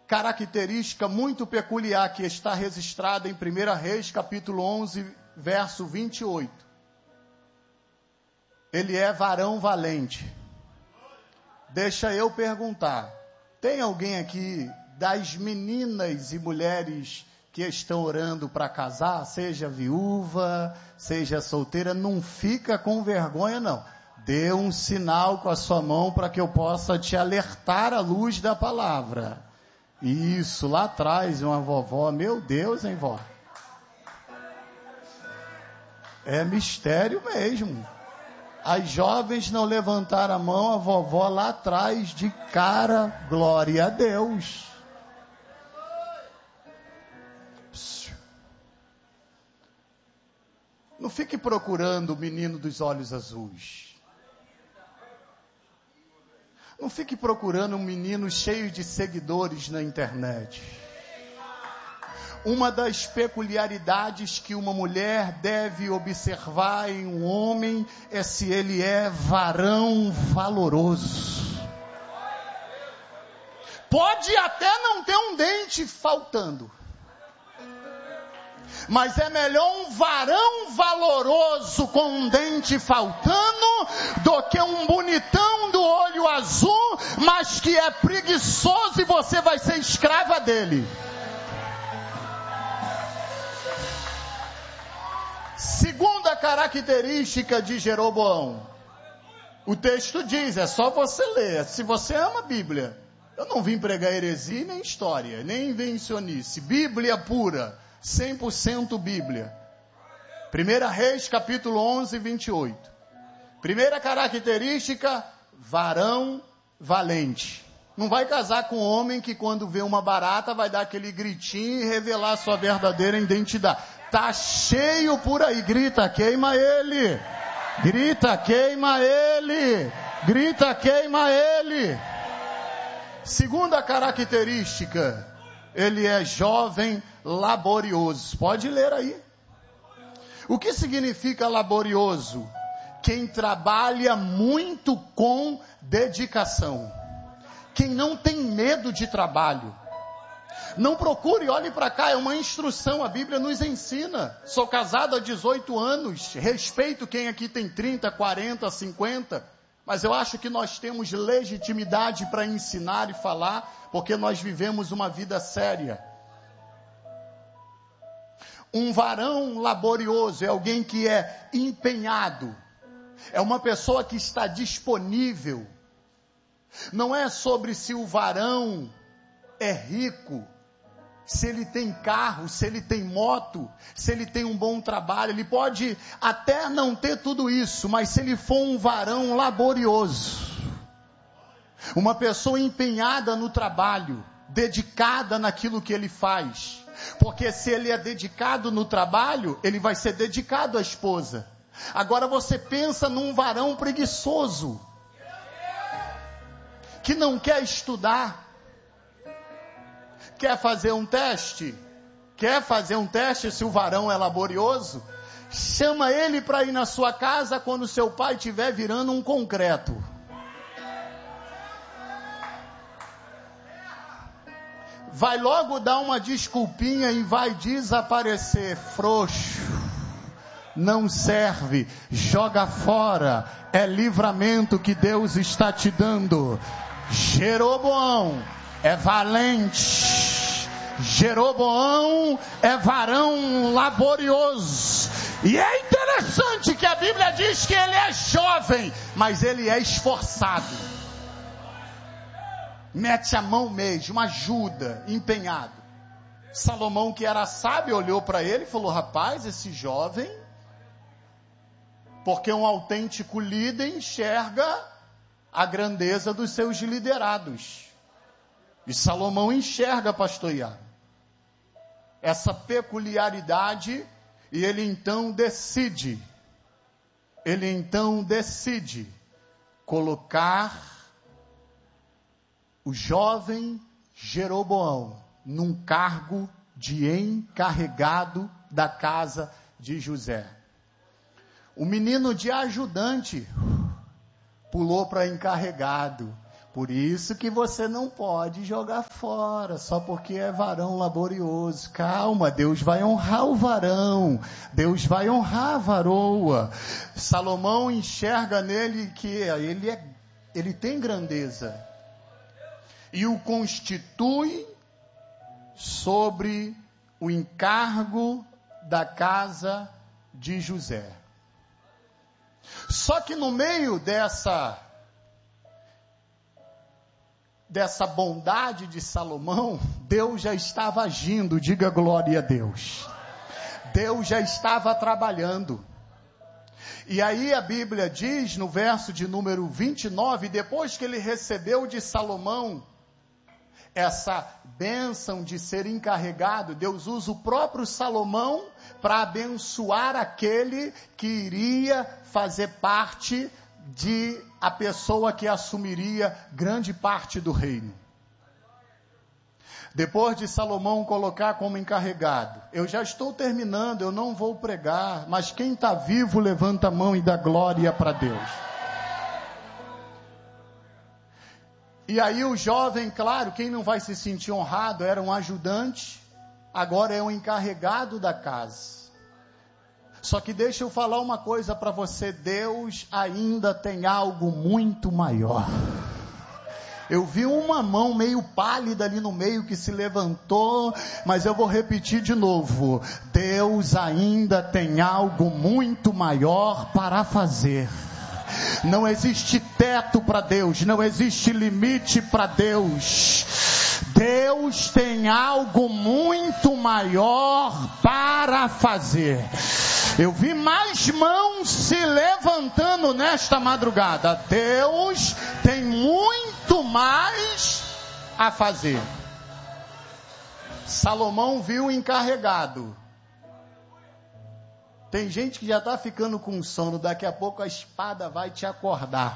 característica muito peculiar que está registrada em 1 Reis, capítulo 11, verso 28. Ele é varão valente. Deixa eu perguntar, tem alguém aqui das meninas e mulheres que estão orando para casar, seja viúva, seja solteira, não fica com vergonha não. Dê um sinal com a sua mão para que eu possa te alertar à luz da palavra. Isso, lá atrás, uma vovó, meu Deus, hein, vó? É mistério mesmo. As jovens não levantaram a mão, a vovó lá atrás, de cara, glória a Deus. Não fique procurando o menino dos olhos azuis. Não fique procurando um menino cheio de seguidores na internet. Uma das peculiaridades que uma mulher deve observar em um homem é se ele é varão valoroso. Pode até não ter um dente faltando, mas é melhor um varão valoroso com um dente faltando do que um bonitão do olho azul, mas que é preguiçoso e você vai ser escrava dele. Segunda característica de Jeroboão. O texto diz, é só você ler. Se você ama a Bíblia, eu não vim pregar heresia nem história, nem invencionice. Bíblia pura. 100% Bíblia. 1 Reis, capítulo 11, 28. Primeira característica, varão valente. Não vai casar com um homem que quando vê uma barata vai dar aquele gritinho e revelar sua verdadeira identidade. Tá cheio por aí, grita, queima ele. Grita, queima ele. Grita, queima ele. Segunda característica, ele é jovem laborioso. Pode ler aí. O que significa laborioso? Quem trabalha muito com dedicação. Quem não tem medo de trabalho. Não procure, olhe para cá, é uma instrução, a Bíblia nos ensina. Sou casado há 18 anos, respeito quem aqui tem 30, 40, 50, mas eu acho que nós temos legitimidade para ensinar e falar, porque nós vivemos uma vida séria. Um varão laborioso é alguém que é empenhado, é uma pessoa que está disponível. Não é sobre se o varão é rico, se ele tem carro, se ele tem moto, se ele tem um bom trabalho. Ele pode até não ter tudo isso, mas se ele for um varão laborioso, uma pessoa empenhada no trabalho, dedicada naquilo que ele faz, porque se ele é dedicado no trabalho, ele vai ser dedicado à esposa. Agora você pensa num varão preguiçoso, que não quer estudar. Quer fazer um teste? Quer fazer um teste se o varão é laborioso? Chama ele para ir na sua casa quando seu pai estiver virando um concreto. Vai logo dar uma desculpinha e vai desaparecer. Frouxo. Não serve. Joga fora. É livramento que Deus está te dando. Jeroboão é valente. Jeroboão é varão laborioso. E é interessante que a Bíblia diz que ele é jovem, mas ele é esforçado. Mete a mão mesmo, ajuda, empenhado. Salomão, que era sábio, olhou para ele e falou: rapaz, esse jovem, porque um autêntico líder enxerga a grandeza dos seus liderados. E Salomão enxerga, pastor Iago, essa peculiaridade, e ele então decide colocar o jovem Jeroboão num cargo de encarregado da casa de José. O menino de ajudante pulou para encarregado. Por isso que você não pode jogar fora, só porque é varão laborioso. Calma, Deus vai honrar o varão, Deus vai honrar a varoa. Salomão enxerga nele que ele tem grandeza e o constitui sobre o encargo da casa de José. Só que no meio dessa bondade de Salomão, Deus já estava agindo, diga glória a Deus. Deus já estava trabalhando. E aí a Bíblia diz no verso de número 29, depois que ele recebeu de Salomão essa bênção de ser encarregado, Deus usa o próprio Salomão para abençoar aquele que iria fazer parte de a pessoa que assumiria grande parte do reino. Depois de Salomão colocar como encarregado, eu já estou terminando, eu não vou pregar, mas quem está vivo levanta a mão e dá glória para Deus. E aí o jovem, claro, quem não vai se sentir honrado, era um ajudante, agora é um encarregado da casa. Só que deixa eu falar uma coisa para você, Deus ainda tem algo muito maior. Eu vi uma mão meio pálida ali no meio que se levantou, mas eu vou repetir de novo. Deus ainda tem algo muito maior para fazer. Não existe teto para Deus, não existe limite para Deus. Deus tem algo muito maior para fazer. Eu vi mais mãos se levantando nesta madrugada. Deus tem muito mais a fazer. Salomão viu o encarregado. Tem gente que já está ficando com sono. Daqui a pouco a espada vai te acordar.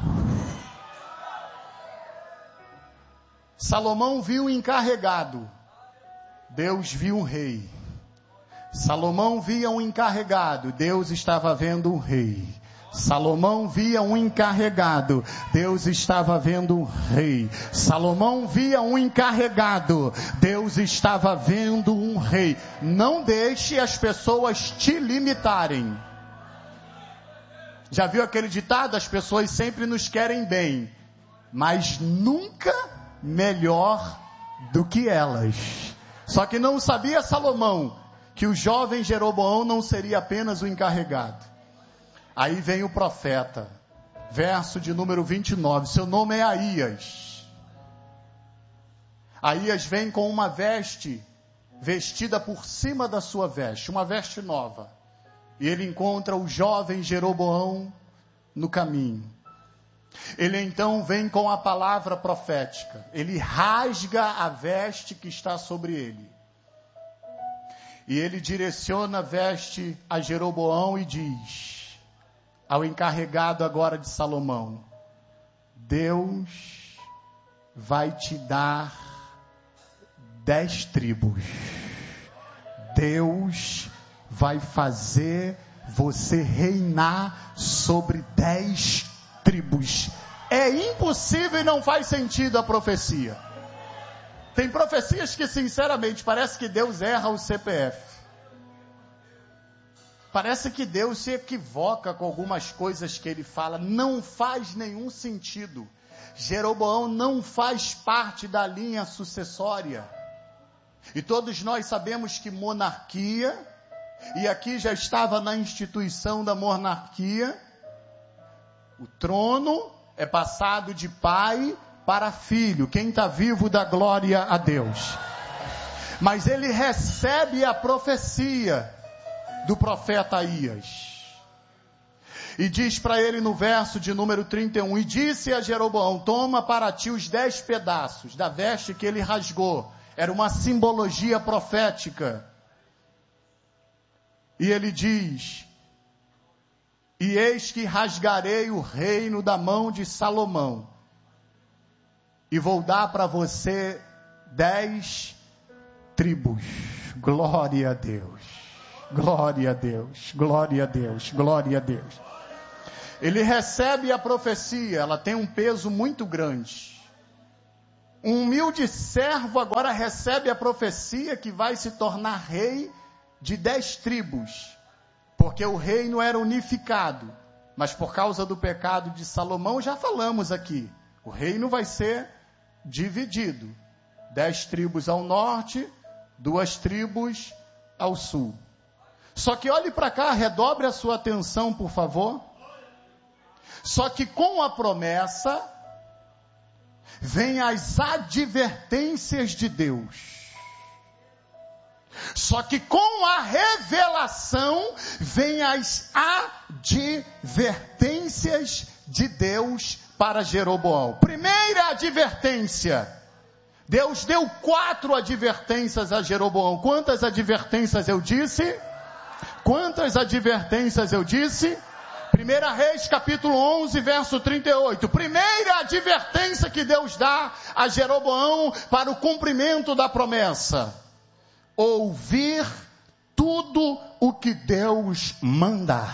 Salomão viu o encarregado. Deus viu um rei. Salomão via um encarregado, Deus estava vendo um rei. Salomão via um encarregado, Deus estava vendo um rei. Salomão via um encarregado, Deus estava vendo um rei. Não deixe as pessoas te limitarem. Já viu aquele ditado? As pessoas sempre nos querem bem, mas nunca melhor do que elas. Só que não sabia Salomão que o jovem Jeroboão não seria apenas o encarregado. Aí vem o profeta, verso de número 29, seu nome é Aías. Aías vem com uma veste, vestida por cima da sua veste, uma veste nova. E ele encontra o jovem Jeroboão no caminho. Ele então vem com a palavra profética, ele rasga a veste que está sobre ele. E ele direciona a veste a Jeroboão e diz ao encarregado agora de Salomão: Deus vai te dar 10 tribos. Deus vai fazer você reinar sobre 10 tribos. É impossível e não faz sentido a profecia. Tem profecias que, sinceramente, parece que Deus erra o CPF. Parece que Deus se equivoca com algumas coisas que ele fala. Não faz nenhum sentido. Jeroboão não faz parte da linha sucessória. E todos nós sabemos que monarquia, e aqui já estava na instituição da monarquia, o trono é passado de pai para filho. Quem está vivo dá glória a Deus. Mas ele recebe a profecia do profeta Aías. E diz para ele no verso de número 31, e disse a Jeroboão: toma para ti os 10 pedaços da veste que ele rasgou. Era uma simbologia profética. E ele diz: e eis que rasgarei o reino da mão de Salomão, e vou dar para você 10 tribos. Glória a Deus, glória a Deus, glória a Deus, glória a Deus. Ele recebe a profecia, ela tem um peso muito grande. Um humilde servo agora recebe a profecia que vai se tornar rei de 10 tribos, porque o reino era unificado, mas por causa do pecado de Salomão, já falamos aqui, o reino vai ser dividido, 10 tribos ao norte, 2 tribos ao sul. Só que olhe para cá, redobre a sua atenção, por favor. Só que com a promessa, vem as advertências de Deus. Só que com a revelação, vem as advertências de Deus para Jeroboão. Primeira advertência. Deus deu 4 advertências a Jeroboão. Quantas advertências eu disse? Quantas advertências eu disse? 1 Reis capítulo 11, verso 38. Primeira advertência que Deus dá a Jeroboão para o cumprimento da promessa. Ouvir tudo o que Deus mandar.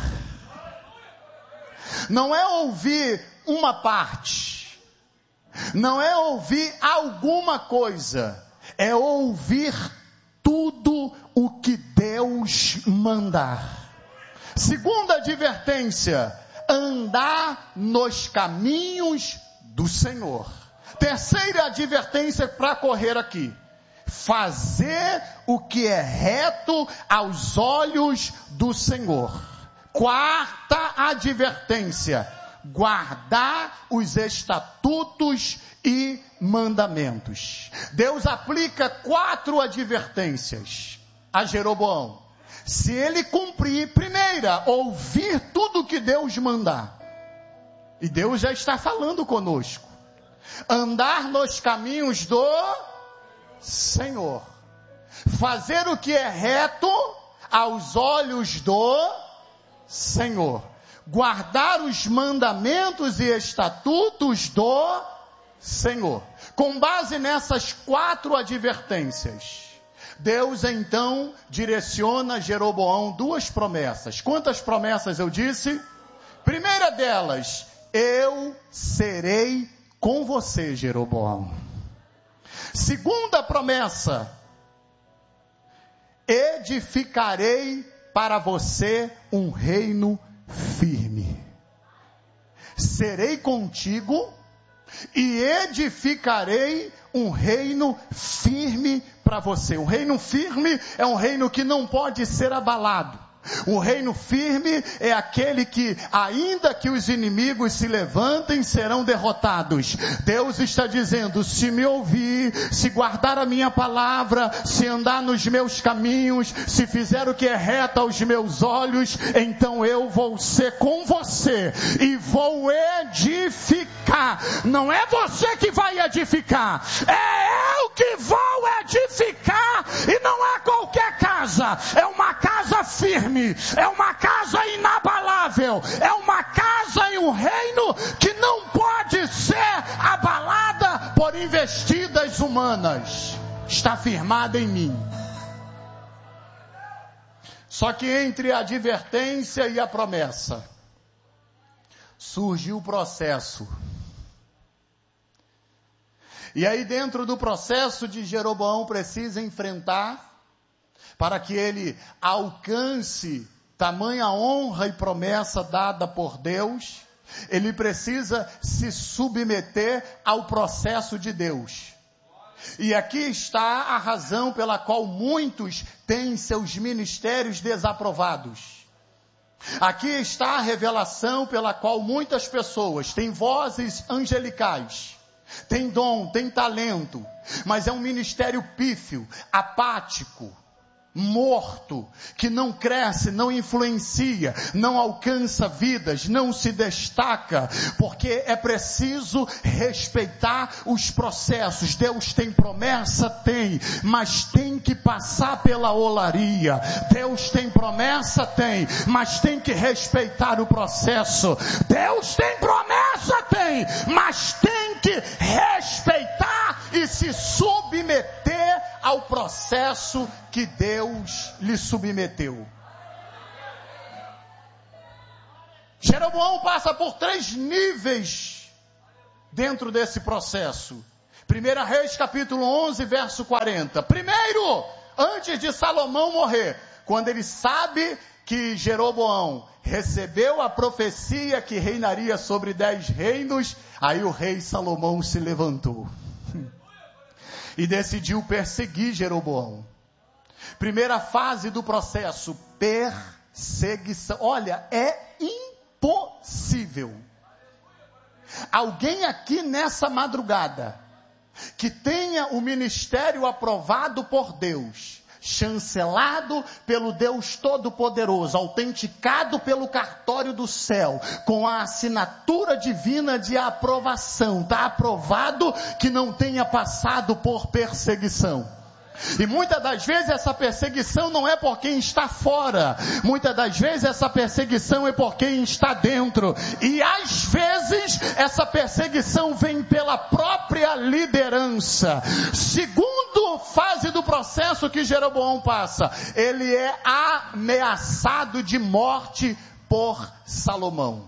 Não é ouvir uma parte. Não é ouvir alguma coisa. É ouvir tudo o que Deus mandar. Segunda advertência, andar nos caminhos do Senhor. Terceira advertência para correr aqui, fazer o que é reto aos olhos do Senhor. Quarta advertência, guardar os estatutos e mandamentos. Deus aplica 4 advertências a Jeroboão. Se ele cumprir, primeira, ouvir tudo que Deus mandar. E Deus já está falando conosco. Andar nos caminhos do Senhor. Fazer o que é reto aos olhos do Senhor. Guardar os mandamentos e estatutos do Senhor. Com base nessas 4 advertências, Deus então direciona a Jeroboão 2 promessas. Quantas promessas eu disse? Primeira delas, eu serei com você, Jeroboão. Segunda promessa, edificarei para você um reino firme. Serei contigo e edificarei um reino firme para você. Um reino firme é um reino que não pode ser abalado. O reino firme é aquele que, ainda que os inimigos se levantem, serão derrotados. Deus está dizendo, se me ouvir, se guardar a minha palavra, se andar nos meus caminhos, se fizer o que é reto aos meus olhos, então eu vou ser com você e vou edificar. Não é você que vai edificar, é eu que vou edificar, e não é qualquer casa, é uma casa firme. É uma casa inabalável, é uma casa e um reino que não pode ser abalada por investidas humanas. Está firmada em mim. Só que entre a advertência e a promessa, surgiu o processo. E aí dentro do processo de Jeroboão precisa enfrentar, para que ele alcance tamanha honra e promessa dada por Deus, ele precisa se submeter ao processo de Deus. E aqui está a razão pela qual muitos têm seus ministérios desaprovados. Aqui está a revelação pela qual muitas pessoas têm vozes angelicais, têm dom, têm talento, mas é um ministério pífio, apático, morto, que não cresce, não influencia, não alcança vidas, não se destaca, porque é preciso respeitar os processos. Deus tem promessa? Tem, mas tem que passar pela olaria. Deus tem promessa? Tem, mas tem que respeitar o processo. Deus tem promessa? Tem, mas tem que respeitar e se submeter ao processo que Deus lhe submeteu. Jeroboão passa por 3 níveis dentro desse processo. 1 Reis capítulo 11, verso 40. Primeiro, antes de Salomão morrer, quando ele sabe que Jeroboão recebeu a profecia que reinaria sobre 10 reinos, aí o rei Salomão se levantou e decidiu perseguir Jeroboão. Primeira fase do processo, perseguição. Olha, é impossível alguém aqui nessa madrugada que tenha o ministério aprovado por Deus, chancelado pelo Deus Todo-Poderoso, autenticado pelo cartório do céu, com a assinatura divina de aprovação, está aprovado, que não tenha passado por perseguição. E muitas das vezes essa perseguição não é por quem está fora, muitas das vezes essa perseguição é por quem está dentro, e às vezes essa perseguição vem pela própria liderança. Segundo fase do processo que Jeroboão passa, ele é ameaçado de morte por Salomão.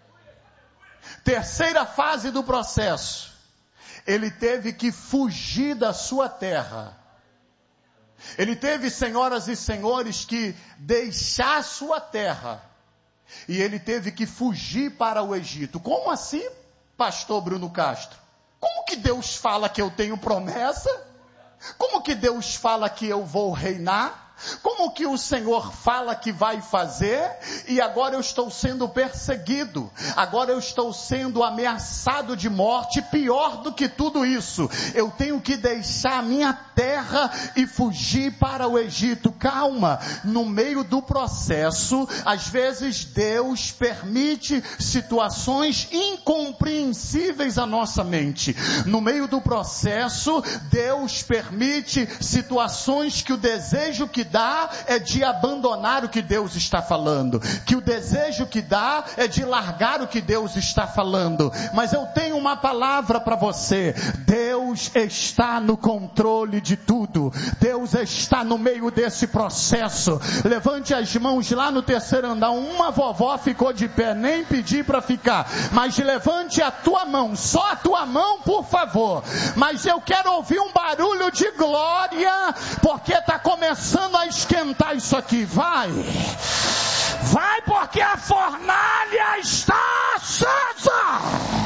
Terceira fase do processo, ele teve que fugir da sua terra. Ele teve, senhoras e senhores, que deixar sua terra. E ele teve que fugir para o Egito. Como assim, pastor Bruno Castro? Como que Deus fala que eu tenho promessa? Como que Deus fala que eu vou reinar? Como que o Senhor fala que vai fazer? E agora eu estou sendo perseguido. Agora eu estou sendo ameaçado de morte. Pior do que tudo isso, eu tenho que deixar a minha terra e fugir para o Egito. Calma, no meio do processo, às vezes Deus permite situações incompreensíveis à nossa mente. No meio do processo, Deus permite situações que o desejo que dá é de abandonar o que Deus está falando, que o desejo que dá é de largar o que Deus está falando. Mas eu tenho uma palavra para você: Deus está no controle de tudo. Deus está no meio desse processo. Levante as mãos lá no terceiro andar. Uma vovó ficou de pé, nem pedi para ficar, mas levante a tua mão, só a tua mão, por favor. Mas eu quero ouvir um barulho de glória, porque está começando a esquentar isso aqui. Vai, porque a fornalha está acesa.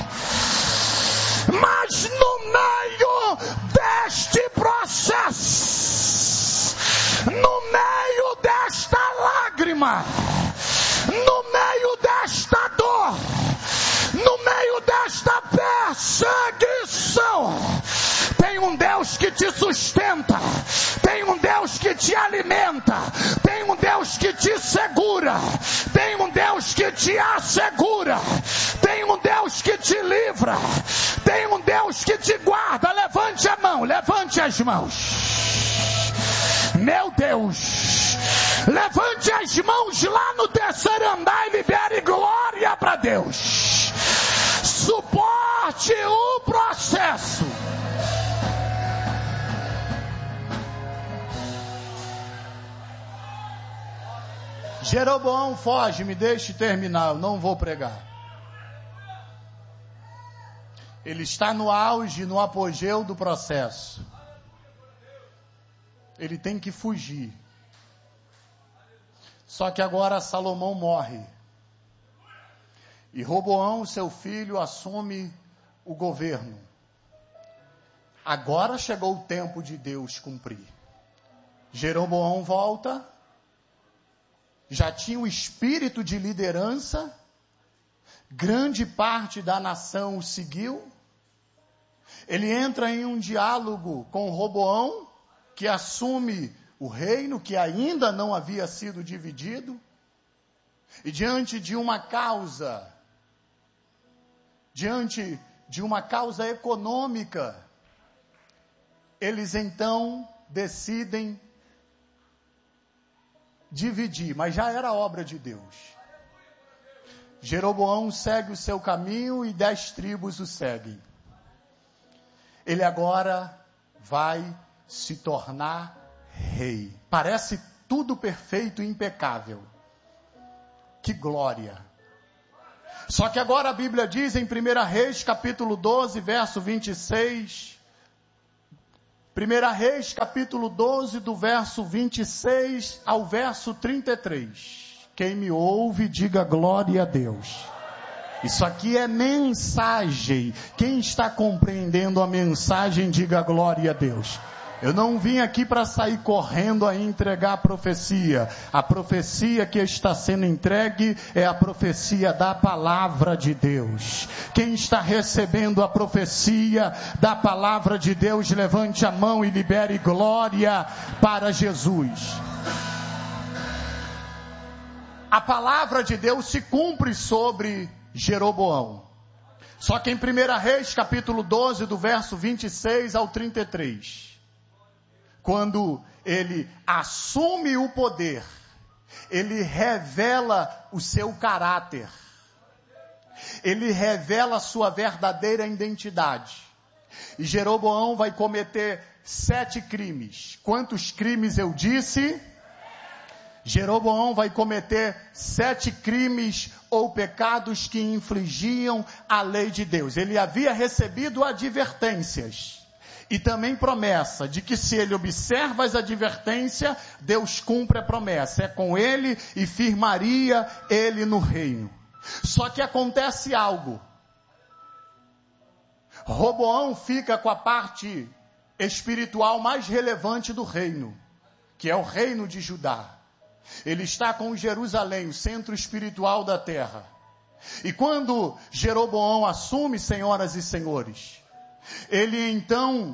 Mas no meio deste processo, no meio desta lágrima, no meio desta dor, no meio desta perseguição, tem um Deus que te sustenta, tem um Deus que te alimenta, tem um Deus que te segura, tem um Deus que te assegura, tem um Deus que te livra, tem um Deus que te guarda. Levante a mão, levante as mãos. Meu Deus, levante as mãos lá no terceiro andar e libere glória para Deus. Suporte o processo. Jeroboão foge, me deixe terminar, eu não vou pregar. Ele está no auge, no apogeu do processo. Ele tem que fugir. Só que agora Salomão morre. E Roboão, seu filho, assume o governo. Agora chegou o tempo de Deus cumprir. Jeroboão volta. Já tinha o espírito de liderança, grande parte da nação o seguiu. Ele entra em um diálogo com Roboão, que assume o reino que ainda não havia sido dividido, e diante de uma causa econômica, eles então decidem dividir, mas já era obra de Deus. Jeroboão segue o seu caminho e 10 tribos o seguem. Ele agora vai se tornar rei. Parece tudo perfeito e impecável. Que glória! Só que agora a Bíblia diz em 1 Reis capítulo 12, verso 26, 1 Reis, capítulo 12, do verso 26 ao verso 33. Quem me ouve, diga glória a Deus. Isso aqui é mensagem. Quem está compreendendo a mensagem, diga glória a Deus. Eu não vim aqui para sair correndo a entregar a profecia. A profecia que está sendo entregue é a profecia da palavra de Deus. Quem está recebendo a profecia da palavra de Deus, levante a mão e libere glória para Jesus. A palavra de Deus se cumpre sobre Jeroboão. Só que em 1 Reis, capítulo 12, do verso 26 ao 33... quando ele assume o poder, ele revela o seu caráter, ele revela a sua verdadeira identidade. E Jeroboão vai cometer 7 crimes. Quantos crimes eu disse? Jeroboão vai cometer 7 crimes ou pecados que infringiam a lei de Deus. Ele havia recebido advertências. E também promessa de que se ele observa as advertências, Deus cumpre a promessa. É com ele e firmaria ele no reino. Só que acontece algo. Roboão fica com a parte espiritual mais relevante do reino, que é o reino de Judá. Ele está com Jerusalém, o centro espiritual da terra. E quando Jeroboão assume, senhoras e senhores, ele então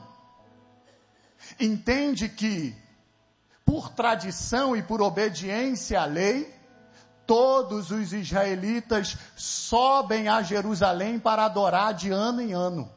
entende que, por tradição e por obediência à lei, todos os israelitas sobem a Jerusalém para adorar de ano em ano.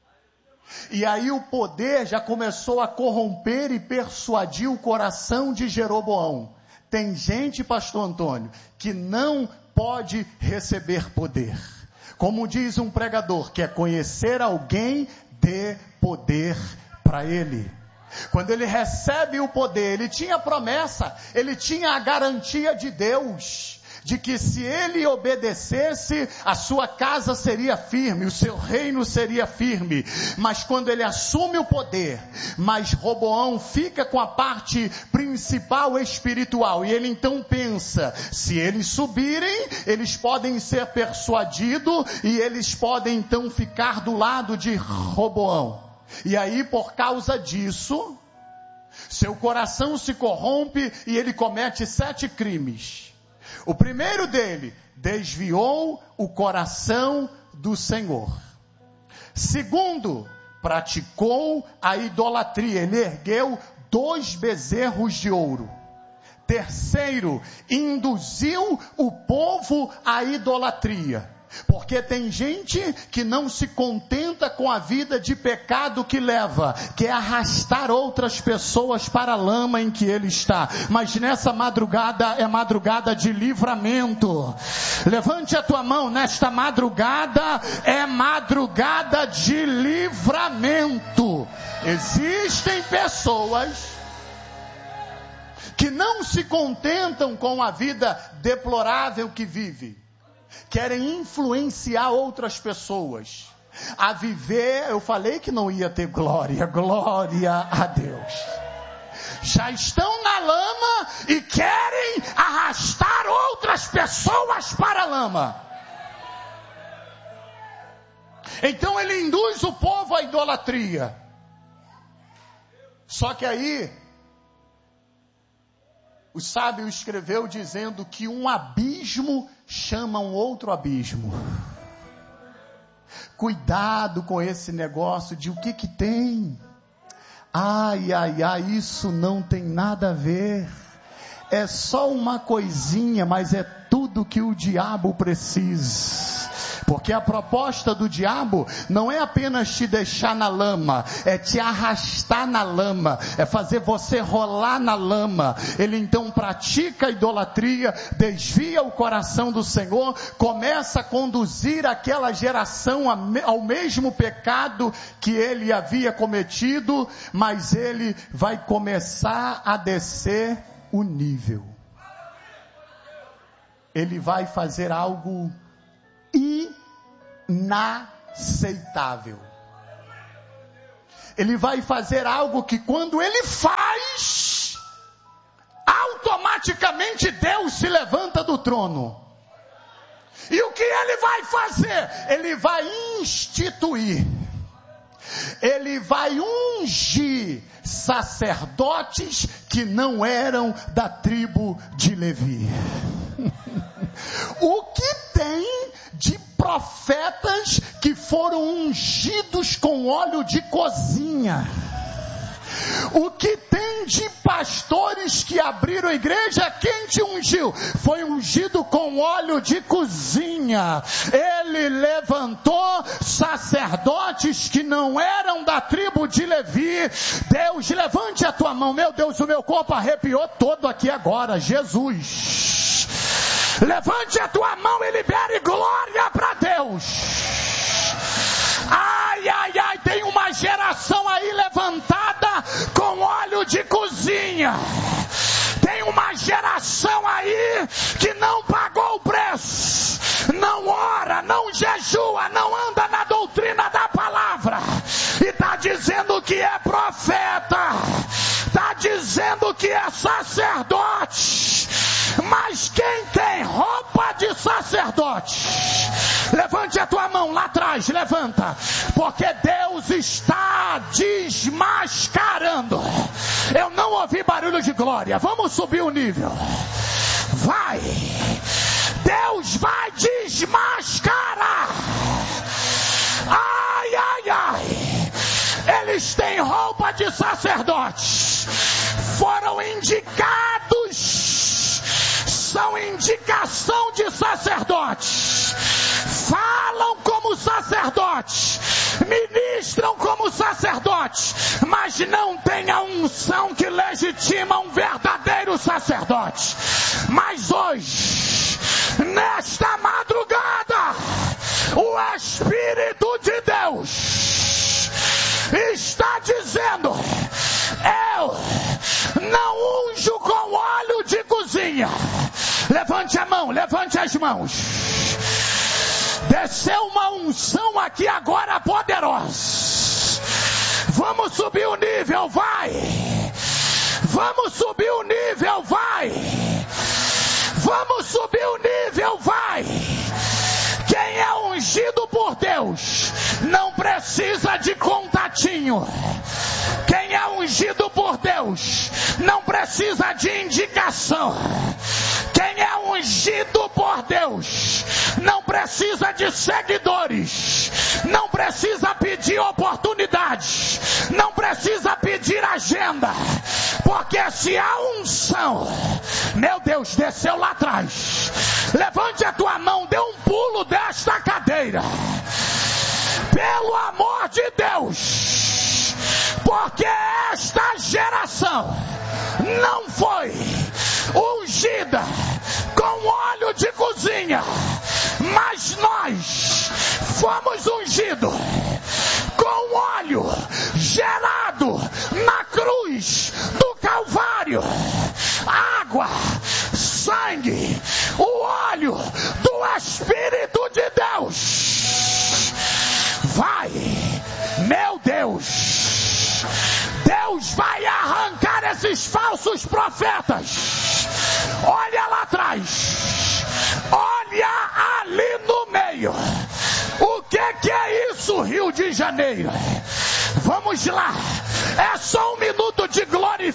E aí o poder já começou a corromper e persuadir o coração de Jeroboão. Tem gente, pastor Antônio, que não pode receber poder. Como diz um pregador, quer conhecer alguém, dê poder para ele. Quando ele recebe o poder, ele tinha promessa, ele tinha a garantia de Deus, de que se ele obedecesse, a sua casa seria firme, o seu reino seria firme. Mas quando ele assume o poder, mas Roboão fica com a parte principal espiritual, e ele então pensa, se eles subirem, eles podem ser persuadidos, e eles podem então ficar do lado de Roboão. E aí, por causa disso, seu coração se corrompe e ele comete 7 crimes. O primeiro dele, desviou o coração do Senhor. Segundo, praticou a idolatria. Ele ergueu 2 bezerros de ouro. Terceiro, induziu o povo à idolatria. Porque tem gente que não se contenta com a vida de pecado que leva, quer arrastar outras pessoas para a lama em que ele está. Mas nessa madrugada é madrugada de livramento. Levante a tua mão, nesta madrugada é madrugada de livramento. Existem pessoas que não se contentam com a vida deplorável que vive. Querem influenciar outras pessoas a viver. Eu falei que não ia ter glória a Deus. Já estão na lama e querem arrastar outras pessoas para a lama. Então ele induz o povo à idolatria. Só que aí o sábio escreveu dizendo que um abismo chama um outro abismo. Cuidado com esse negócio de o que tem. Ai, isso não tem nada a ver. É só uma coisinha, mas é tudo que o diabo precisa. Porque a proposta do diabo não é apenas te deixar na lama, é te arrastar na lama, é fazer você rolar na lama. Ele então pratica a idolatria, desvia o coração do Senhor, começa a conduzir aquela geração ao mesmo pecado que ele havia cometido, mas ele vai começar a descer o nível. Ele vai fazer algo inaceitável. Ele vai fazer algo que quando ele faz, automaticamente Deus se levanta do trono. E o que ele vai fazer? Ele vai instituir. Ele vai ungir sacerdotes que não eram da tribo de Levi. O que tem de profetas que foram ungidos com óleo de cozinha? O que tem de pastores que abriram a igreja? Quem te ungiu? Foi ungido com óleo de cozinha. Ele levantou sacerdotes que não eram da tribo de Levi. Deus, levante a tua mão. Meu Deus, o meu corpo arrepiou todo aqui agora. Jesus, levante a tua mão e libere glória para Deus. Ai, ai, ai, tem uma geração aí levantada com óleo de cozinha. Tem uma geração aí que não pagou o preço, não ora, não jejua, não anda na doutrina da palavra, e está dizendo que é profeta, está dizendo que é sacerdote. Mas quem tem roupa de sacerdote, levante a tua mão lá atrás, levanta, porque Deus está desmascarando. Eu não ouvi barulho de glória. Vamos subir o nível. Vai, Deus vai desmascarar. Ai, ai, ai. Eles têm roupa de sacerdote, foram indicados, são indicação de sacerdotes, falam como sacerdotes, ministram como sacerdotes, mas não tem a unção que legitima um verdadeiro sacerdote. Mas hoje, nesta madrugada, o Espírito de Deus está dizendo: eu não unjo com óleo de cozinha. Levante a mão, levante as mãos. Desceu uma unção aqui agora poderosa. Vamos subir o nível, vai. Vamos subir o nível, vai. Vamos subir o nível, vai. Quem é ungido por Deus não precisa de contatinho. Quem é ungido por Deus não precisa de indicação. Quem é ungido por Deus não precisa de seguidores, não precisa pedir oportunidades, não precisa pedir agenda, porque se a unção, meu Deus, desceu lá atrás, levante a tua mão, dê um pulo desta cadeira, pelo amor de Deus, porque esta geração não foi ungida com óleo de cozinha, mas nós fomos ungidos com óleo gerado na cruz do Calvário, água, sangue, o óleo do Espírito de Deus. Vai, meu Deus, Deus vai arrancar esses falsos profetas. Olha lá atrás, olha ali no meio. O que é isso, Rio de Janeiro? Vamos lá, é só um minuto de glória.